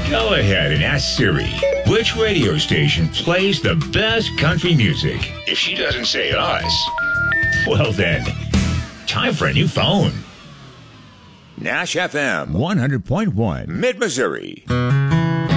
Go ahead and ask Siri which radio station plays the best country music. If she doesn't say us, well then, time for a new phone. Nash FM 100.1 Mid-Missouri.